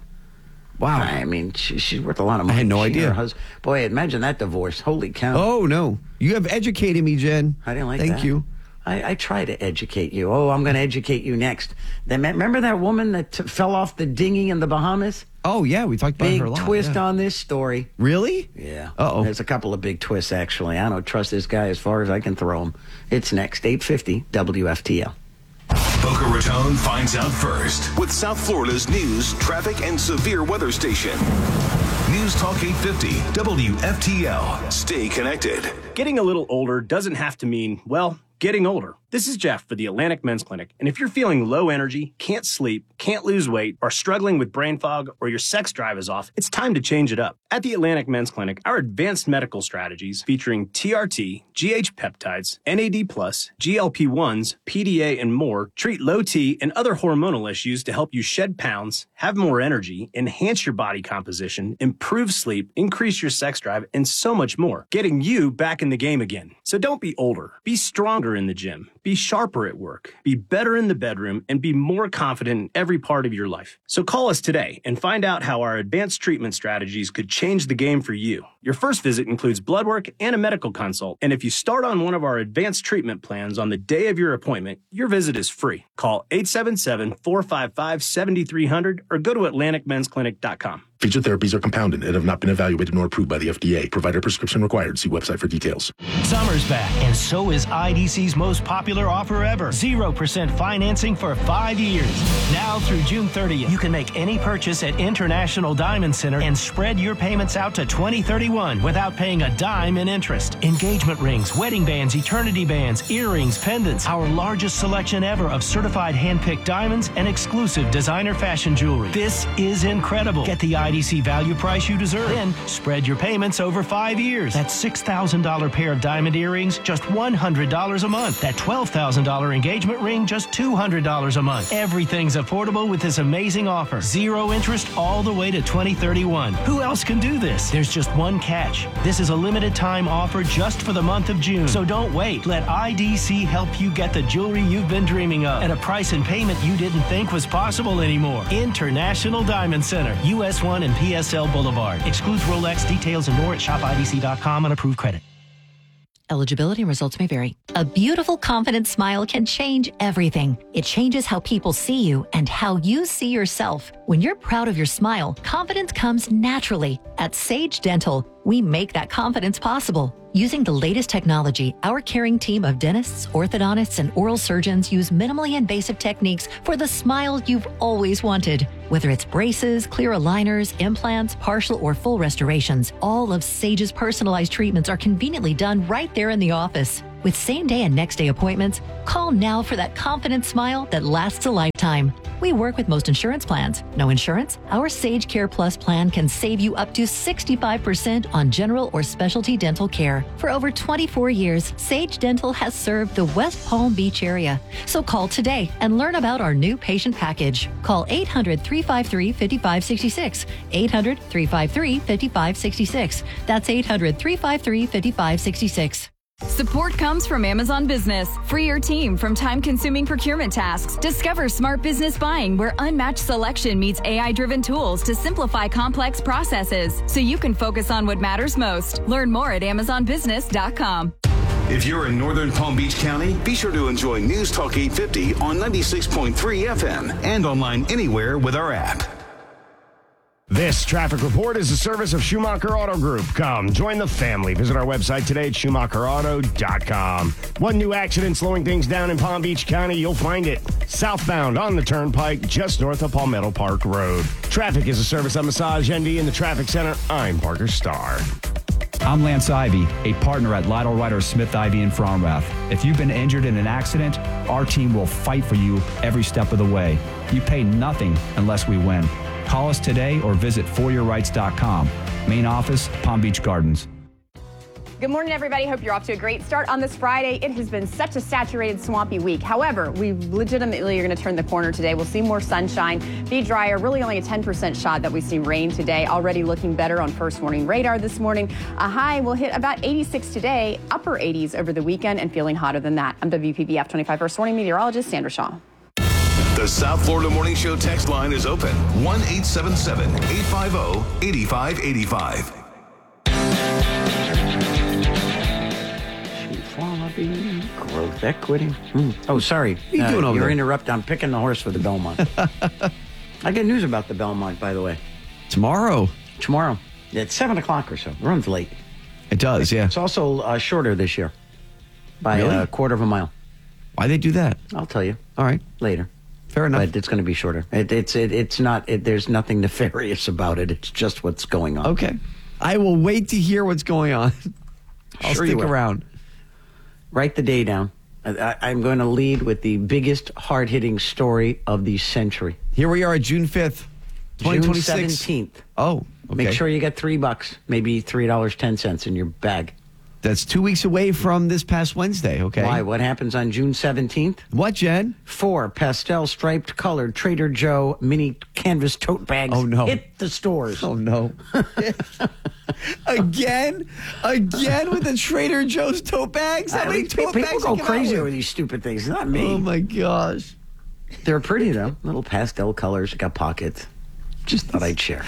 She's worth a lot of money. I had no idea. Boy, imagine that divorce. Holy cow. Oh, no. You have educated me, Jen. I didn't like that. Thank you. I try to educate you. Oh, I'm going to educate you next. Remember that woman that fell off the dinghy in the Bahamas? Oh, yeah. We talked about her a lot. Big twist on this story. Really? Yeah. Uh-oh. There's a couple of big twists, actually. I don't trust this guy as far as I can throw him. It's next, 8:50 WFTL. Boca Raton finds out first with South Florida's news, traffic, and severe weather station. News Talk 850 WFTL. Stay connected. Getting a little older doesn't have to mean, getting older. This is Jeff for the Atlantic Men's Clinic. And if you're feeling low energy, can't sleep, can't lose weight, are struggling with brain fog, or your sex drive is off, it's time to change it up. At the Atlantic Men's Clinic, our advanced medical strategies featuring TRT, GH peptides, NAD+, GLP-1s, PDA, and more treat low T and other hormonal issues to help you shed pounds, have more energy, enhance your body composition, improve sleep, increase your sex drive, and so much more, getting you back in the game again. So don't be older. Be stronger in the gym. Be sharper at work, be better in the bedroom, and be more confident in every part of your life. So call us today and find out how our advanced treatment strategies could change the game for you. Your first visit includes blood work and a medical consult. And if you start on one of our advanced treatment plans on the day of your appointment, your visit is free. Call 877-455-7300 or go to AtlanticMen'sClinic.com. Featured therapies are compounded and have not been evaluated nor approved by the FDA. Provider prescription required. See website for details. Summer's back, and so is IDC's most popular offer ever. 0% financing for 5 years. Now through June 30th, you can make any purchase at International Diamond Center and spread your payments out to 2031 without paying a dime in interest. Engagement rings, wedding bands, eternity bands, earrings, pendants. Our largest selection ever of certified hand-picked diamonds and exclusive designer fashion jewelry. This is incredible. Get the IDC value price you deserve. Then spread your payments over 5 years. That $6,000 pair of diamond earrings, just $100 a month. That $12,000 engagement ring, just $200 a month. Everything's affordable with this amazing offer. 0 interest all the way to 2031. Who else can do this? There's just one catch. This is a limited time offer just for the month of June. So don't wait. Let IDC help you get the jewelry you've been dreaming of at a price and payment you didn't think was possible anymore. International Diamond Center, US 1 and PSL Boulevard. Excludes Rolex. Details and more at shopidc.com on approved credit. Eligibility and results may vary. A beautiful, confident smile can change everything. It changes how people see you and how you see yourself. When you're proud of your smile, confidence comes naturally. At Sage Dental, we make that confidence possible. Using the latest technology, our caring team of dentists, orthodontists, and oral surgeons use minimally invasive techniques for the smile you've always wanted. Whether it's braces, clear aligners, implants, partial or full restorations, all of Sage's personalized treatments are conveniently done right there in the office. With same-day and next-day appointments, call now for that confident smile that lasts a lifetime. We work with most insurance plans. No insurance? Our Sage Care Plus plan can save you up to 65% on general or specialty dental care. For over 24 years, Sage Dental has served the West Palm Beach area. So call today and learn about our new patient package. Call 800-353-5566. 800-353-5566. That's 800-353-5566. Support comes from Amazon Business. Free your team from time-consuming procurement tasks. Discover smart business buying where unmatched selection meets AI-driven tools to simplify complex processes so you can focus on what matters most. Learn more at amazonbusiness.com. If you're in northern Palm Beach County, be sure to enjoy News Talk 850 on 96.3 FM and online anywhere with our app. This traffic report is a service of Schumacher Auto Group. Come, join the family. Visit our website today at SchumacherAuto.com. One new accident slowing things down in Palm Beach County. You'll find it southbound on the Turnpike, just north of Palmetto Park Road. Traffic is a service of Massage Envy in the Traffic Center. I'm Parker Starr. I'm Lance Ivy, a partner at Lytle Ryder Smith Ivy in Fromrath. If you've been injured in an accident, our team will fight for you every step of the way. You pay nothing unless we win. Call us today or visit foryourrights.com. Main office, Palm Beach Gardens. Good morning, everybody. Hope you're off to a great start on this Friday. It has been such a saturated, swampy week. However, we legitimately are going to turn the corner today. We'll see more sunshine, be drier, really only a 10% shot that we see rain today. Already looking better on first warning radar this morning. A high will hit about 86 today, upper 80s over the weekend, and feeling hotter than that. I'm WPBF 25 First Warning meteorologist Sandra Shaw. The South Florida Morning Show text line is open. 1-877-850-8585. Growth equity. Oh, sorry. What are you doing over You're there? interrupting. I'm picking the horse for the Belmont. I got news about the Belmont, by the way. Tomorrow. At 7 o'clock or so. It runs late. It does, yeah. It's also shorter this year by Really? a quarter of a mile. Why they do that? I'll tell you. All right. Later. Fair enough. But it's going to be shorter. It's not. There's nothing nefarious about it. It's just what's going on. Okay. I will wait to hear what's going on. I'll Sure you stick will. around. Write the day down. I'm going to lead with the biggest hard-hitting story of the century. Here we are at June 5th, 2026. June 17th. Oh, okay. Make sure you get $3, maybe $3.10 in your bag. That's 2 weeks away from this past Wednesday, okay? Why? What happens on June 17th? What, Jen? 4 pastel striped colored Trader Joe mini canvas tote bags hit the stores. Oh, no. Again with the Trader Joe's tote bags? How many tote People bags go you come out crazy with? over these stupid things. Not me. Oh, my gosh. They're pretty, though. Little pastel colors. Got pockets. Just thought I'd share.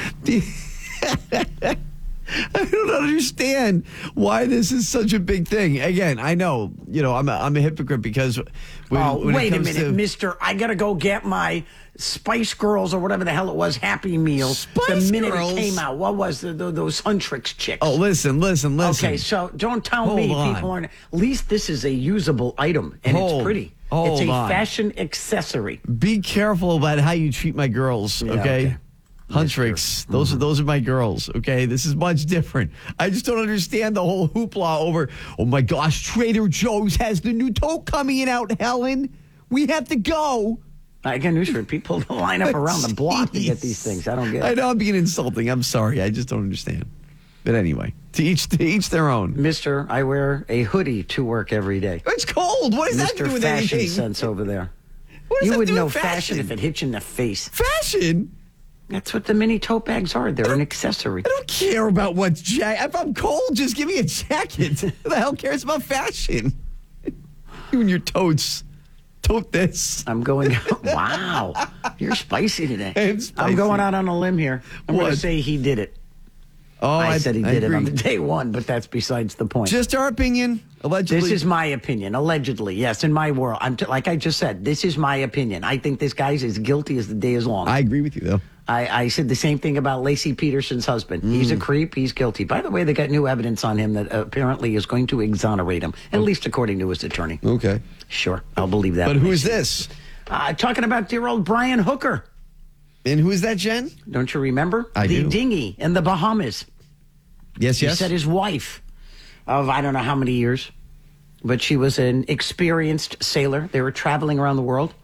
I don't understand why this is such a big thing. Again, I know, I'm a hypocrite because when wait it a comes minute, to mister. I got to go get my Spice Girls or whatever the hell it was, Happy Meal. Spice the minute Girls? it came out. What was those Huntrix chicks? Oh, listen. Okay, so don't tell Hold me on. people aren't. At least this is a usable item, and it's pretty. It's a fashion accessory. Be careful about how you treat my girls, Yeah, okay? okay. Huntrix, those are my girls, okay? This is much different. I just don't understand the whole hoopla over, oh my gosh, Trader Joe's has the new tote coming out, Helen. We have to go. I got news for you. People line up around the block to get these things. I don't get it. I know I'm being insulting. I'm sorry. I just don't understand. But anyway, to each their own. Mister, I wear a hoodie to work every day. It's cold. What does that do with Fashion anything? Sense over there. What does You that would do know with fashion if it hit you in the face. Fashion? That's what the mini tote bags are. They're an accessory. I don't care about what's jacket. If I'm cold, just give me a jacket. Who the hell cares about fashion? You and your totes. Tote this. I'm going out. Wow. You're spicy today. I'm spicy. I'm going out on a limb here. I'm going to What? say he did it. Oh, I said he did it on agree. day one, but that's besides the point. Just our opinion, allegedly. This is my opinion, allegedly. Yes, in my world. Like I just said, this is my opinion. I think this guy's as guilty as the day is long. I agree with you, though. I said the same thing about Lacey Peterson's husband. He's a creep. He's guilty. By the way, they got new evidence on him that apparently is going to exonerate him, at least according to his attorney. Okay. Sure, I'll believe that. But when who I is see it. this? Talking about dear old Brian Hooker. And who is that, Jen? Don't you remember? I the do. dinghy in the Bahamas. Yes, He yes. said his wife of I don't know how many years, but she was an experienced sailor. They were traveling around the world.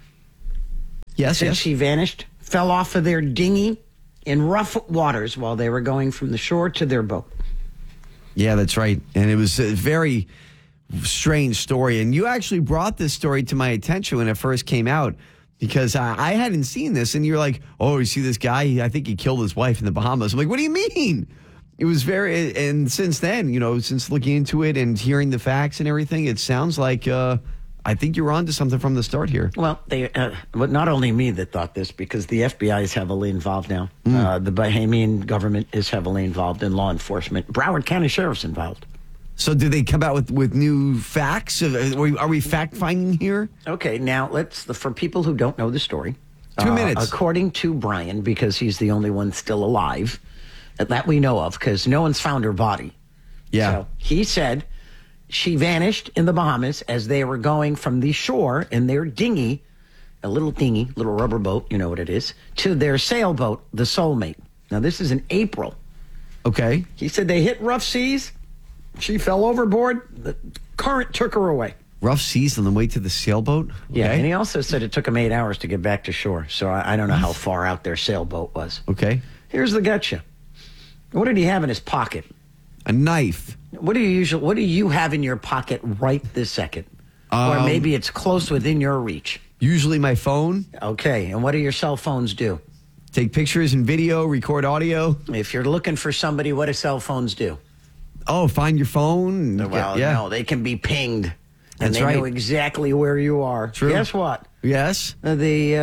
Yes, Said yes. she vanished, fell off of their dinghy in rough waters while they were going from the shore to their boat. Yeah, that's right. And it was a very strange story. And you actually brought this story to my attention when it first came out because I hadn't seen this. And you're like, oh, you see this guy? I think he killed his wife in the Bahamas. I'm like, what do you mean? It was very, and since then, since looking into it and hearing the facts and everything, it sounds like I think you're onto something from the start here. Well, but not only me that thought this, because the FBI is heavily involved now. The Bahamian government is heavily involved in law enforcement. Broward County Sheriff's involved. So did they come out with new facts? Are we fact-finding here? Okay, now for people who don't know the story. 2 minutes. According to Brian, because he's the only one still alive that we know of, because no one's found her body. Yeah. So he said she vanished in the Bahamas as they were going from the shore in their dinghy, a little dinghy, little rubber boat, you know what it is, to their sailboat, the Soulmate. Now, this is in April. Okay. He said they hit rough seas. She fell overboard. The current took her away. Rough seas on the way to the sailboat? Yeah, Okay. and he also said it took him 8 hours to get back to shore. So I don't know how far out their sailboat was. Okay. Here's the gotcha. What did he have in his pocket? A knife. What do you have in your pocket right this second? Or maybe it's close within your reach. Usually my phone. Okay, and what do your cell phones do? Take pictures and video, record audio. If you're looking for somebody, what do cell phones do? Oh, find your phone. Well, yeah. no, they can be pinged. And That's they right. know exactly where you are. True. Guess what? Yes. The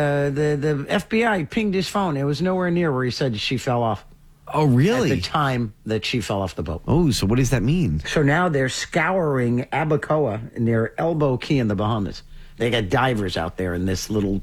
FBI pinged his phone. It was nowhere near where he said she fell off. Oh, really? At the time that she fell off the boat. Oh, so what does that mean? So now they're scouring Abacoa near Elbow Key in the Bahamas. They got divers out there in this little,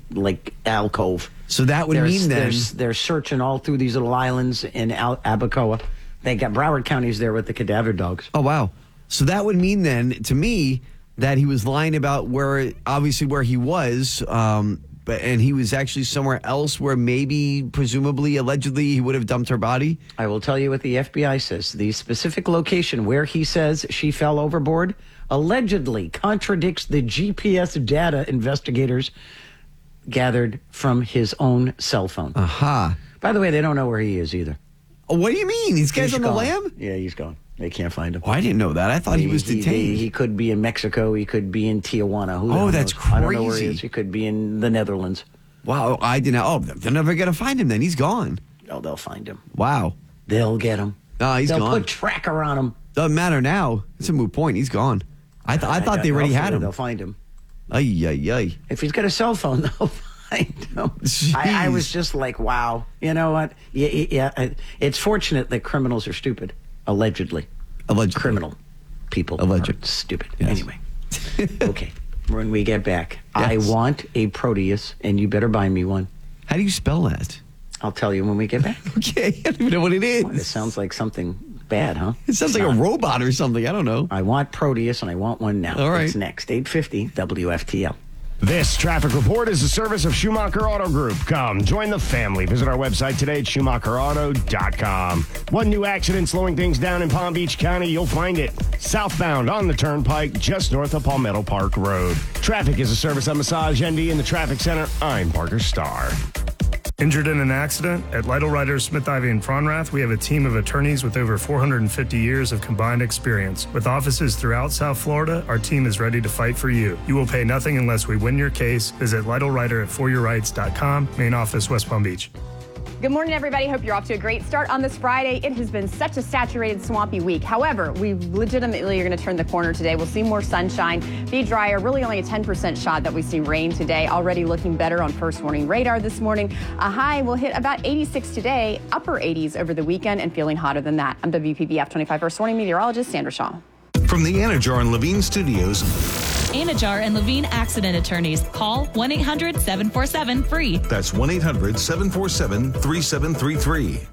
alcove. So that would mean then... They're searching all through these little islands in Abacoa. They got Broward County's there with the cadaver dogs. Oh, wow. So that would mean then, to me, that he was lying about where he was, and he was actually somewhere else where maybe, presumably, allegedly, he would have dumped her body? I will tell you what the FBI says. The specific location where he says she fell overboard allegedly contradicts the GPS data investigators gathered from his own cell phone. Aha. By the way, they don't know where he is either. Oh, what do you mean? These guys He's on the gone. lam? Yeah, he's gone. They can't find him. Oh, I didn't know that. I thought he was detained. He could be in Mexico. He could be in Tijuana. Who the Oh, hell that's knows? I don't know where he crazy. is. He could be in the Netherlands. Wow, I didn't know. Oh, they're never going to find him then. He's gone. No, they'll find him. Wow. They'll get him. No, he's They'll gone. put tracker on him. Doesn't matter now. It's a moot point. He's gone. I thought they already had him. They'll find him. Ay, ay, ay. If he's got a cell phone, they'll find him. I was just like, wow. You know what? Yeah. It's fortunate that criminals are stupid. Allegedly. Criminal people are stupid. Yes. Anyway. Okay. When we get back, I want a Proteus, and you better buy me one. How do you spell that? I'll tell you when we get back. Okay. I don't even know what it is. It sounds like something bad, huh? It sounds like a robot or something. I don't know. I want Proteus, and I want one now. All right. It's next. 8:50 WFTL. This traffic report is a service of Schumacher Auto Group. Come, join the family. Visit our website today at SchumacherAuto.com. One new accident slowing things down in Palm Beach County. You'll find it southbound on the Turnpike, just north of Palmetto Park Road. Traffic is a service of Massage ND in the Traffic Center. I'm Parker Starr. Injured in an accident? At Lytle Ryder Smith Ivy and Fronrath, we have a team of attorneys with over 450 years of combined experience. With offices throughout South Florida, our team is ready to fight for you. You will pay nothing unless we win your case. Visit Lytle Ryder at foryourrights.com. Main office, West Palm Beach. Good morning, everybody. Hope you're off to a great start on this Friday. It has been such a saturated, swampy week. However, we legitimately are going to turn the corner today. We'll see more sunshine, be drier, really only a 10% shot that we see rain today. Already looking better on first warning radar this morning. A high will hit about 86 today, upper 80s over the weekend, and feeling hotter than that. I'm WPBF 25 first warning meteorologist Sandra Shaw. From the Anajar and Levine Studios. Anajar and Levine Accident Attorneys. Call 1-800-747-FREE. That's 1-800-747-3733.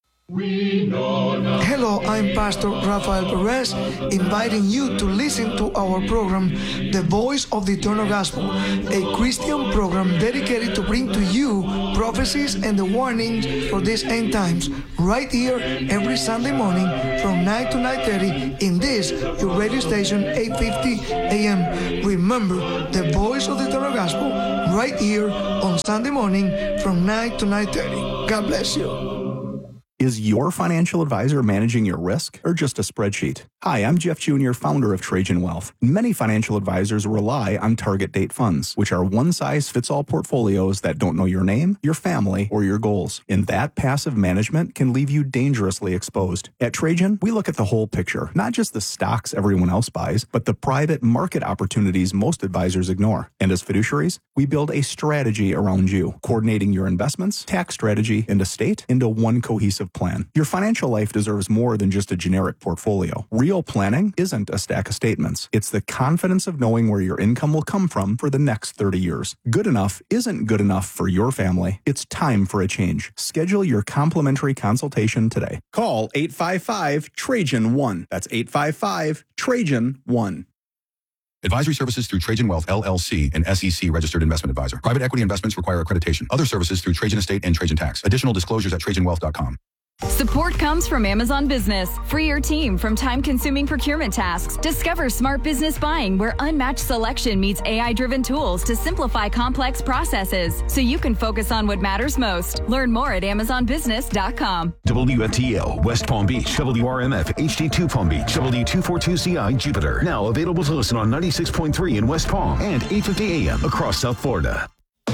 Hello, I'm Pastor Rafael Perez, inviting you to listen to our program, The Voice of the Eternal Gospel, a Christian program dedicated to bring to you prophecies and the warnings for these end times, right here every Sunday morning from 9 to 9:30 in this, your radio station, 850 AM. Remember, The Voice of the Eternal Gospel, right here on Sunday morning from 9 to 9:30. God bless you. Is your financial advisor managing your risk or just a spreadsheet? Hi, I'm Jeff Jr., founder of Trajan Wealth. Many financial advisors rely on target date funds, which are one-size-fits-all portfolios that don't know your name, your family, or your goals. And that passive management can leave you dangerously exposed. At Trajan, we look at the whole picture, not just the stocks everyone else buys, but the private market opportunities most advisors ignore. And as fiduciaries, we build a strategy around you, coordinating your investments, tax strategy, and estate into one cohesive plan. Your financial life deserves more than just a generic portfolio. Real planning isn't a stack of statements. It's the confidence of knowing where your income will come from for the next 30 years. Good enough isn't good enough for your family. It's time for a change. Schedule your complimentary consultation today. Call 855-TRAJAN-1. That's 855-TRAJAN-1. Advisory services through Trajan Wealth, LLC, an SEC registered investment advisor. Private equity investments require accreditation. Other services through Trajan Estate and Trajan Tax. Additional disclosures at TrajanWealth.com. Support comes from Amazon Business. Free your team from time-consuming procurement tasks. Discover smart business buying where unmatched selection meets AI-driven tools to simplify complex processes so you can focus on what matters most. Learn more at AmazonBusiness.com. WFTL, West Palm Beach, WRMF, HD2 Palm Beach, W242CI, Jupiter. Now available to listen on 96.3 in West Palm and 850 AM across South Florida.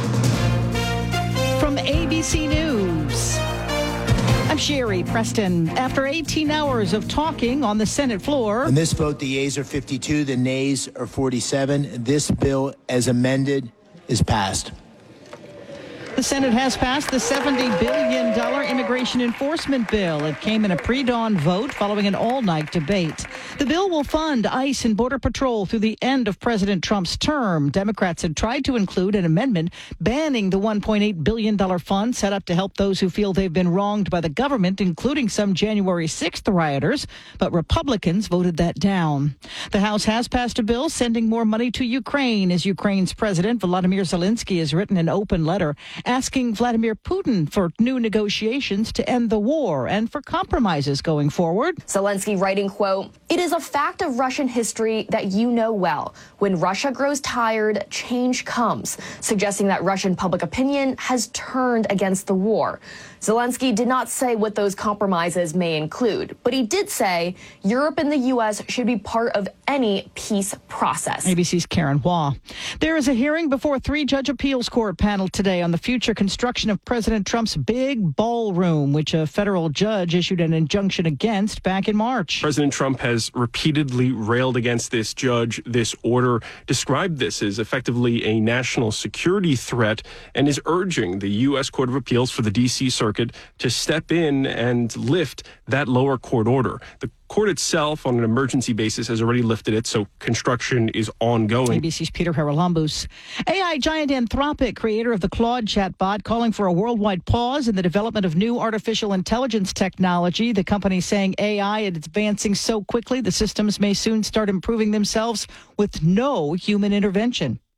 From ABC News, I'm Sherry Preston. After 18 hours of talking on the Senate floor. On this vote, the yeas are 52, the nays are 47. This bill, as amended, is passed. The Senate has passed the $70 billion immigration enforcement bill. It came in a pre-dawn vote following an all-night debate. The bill will fund ICE and Border Patrol through the end of President Trump's term. Democrats had tried to include an amendment banning the $1.8 billion fund set up to help those who feel they've been wronged by the government, including some January 6th rioters, but Republicans voted that down. The House has passed a bill sending more money to Ukraine as Ukraine's President Volodymyr Zelensky has written an open letter asking Vladimir Putin for new negotiations to end the war and for compromises going forward. Zelensky writing, quote, "It is a fact of Russian history that you know well. When Russia grows tired, change comes," suggesting that Russian public opinion has turned against the war. Zelensky did not say what those compromises may include, but he did say Europe and the U.S. should be part of any peace process. ABC's Karen Waugh. There is a hearing before a 3-judge appeals court panel today on the future construction of President Trump's big ballroom, which a federal judge issued an injunction against back in March. President Trump has repeatedly railed against this order, described this as effectively a national security threat, and is urging the U.S. Court of Appeals for the D.C. Circuit to step in and lift that lower court order. The court itself, on an emergency basis, has already lifted it, so construction is ongoing. ABC's Peter Haralambous. AI giant Anthropic, creator of the Claude chatbot, calling for a worldwide pause in the development of new artificial intelligence technology. The company saying AI is advancing so quickly, the systems may soon start improving themselves with no human intervention.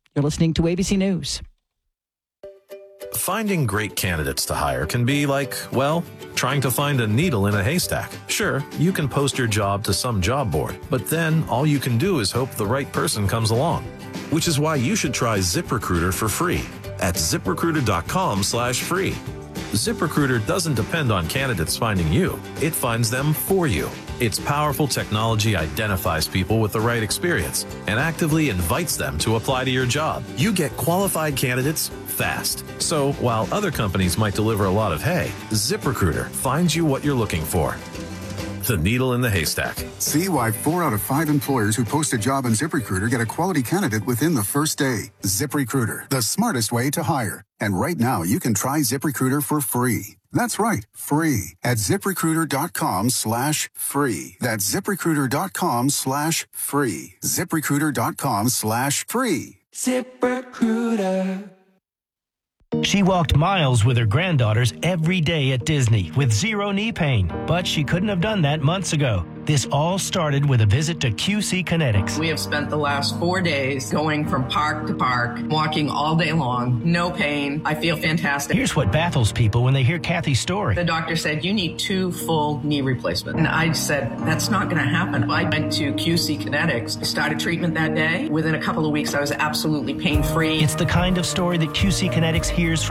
You're listening to ABC News. Finding great candidates to hire can be like, well, trying to find a needle in a haystack. Sure, you can post your job to some job board, but then all you can do is hope the right person comes along. Which is why you should try ZipRecruiter for free at ZipRecruiter.com/free. ZipRecruiter doesn't depend on candidates finding you. It finds them for you. Its powerful technology identifies people with the right experience and actively invites them to apply to your job. You get qualified candidates fast. So while other companies might deliver a lot of hay, ZipRecruiter finds you what you're looking for. The needle in the haystack. See why 4 out of 5 employers who post a job on ZipRecruiter get a quality candidate within the first day. ZipRecruiter, the smartest way to hire. And right now, you can try ZipRecruiter for free. That's right, free at ZipRecruiter.com/free. That's ZipRecruiter.com/free. ZipRecruiter.com/free. ZipRecruiter. She walked miles with her granddaughters every day at Disney with zero knee pain, but she couldn't have done that months ago. This all started with a visit to QC Kinetics. We have spent the last 4 days going from park to park, walking all day long, no pain. I feel fantastic. Here's what baffles people when they hear Kathy's story. The doctor said, you need 2 full knee replacements. And I said, that's not going to happen. I went to QC Kinetics, started treatment that day. Within a couple of weeks, I was absolutely pain-free. It's the kind of story that QC Kinetics hears from